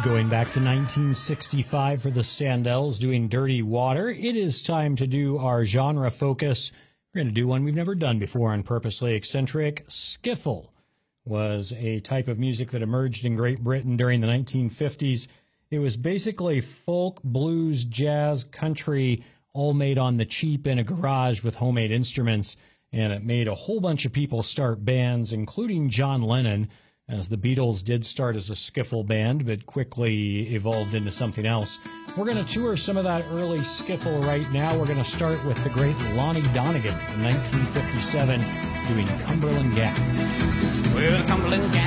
Going back to 1965 for the Standells doing Dirty Water, it is time to do our genre focus. We're going to do one we've never done before on Purposely Eccentric. Skiffle was a type of music that emerged in Great Britain during the 1950s. It was basically folk, blues, jazz, country, all made on the cheap in a garage with homemade instruments, and it made a whole bunch of people start bands, including John Lennon, as the Beatles did start as a skiffle band, but quickly evolved into something else. We're going to tour some of that early skiffle right now. We're going to start with the great Lonnie Donegan in 1957 doing Cumberland Gap. Well, Cumberland Gap